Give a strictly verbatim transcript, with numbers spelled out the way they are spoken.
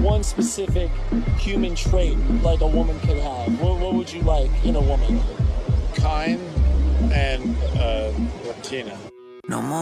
one specific human trait like a woman could have, what, what would you like in a woman? Kind and uh, Latina. No more.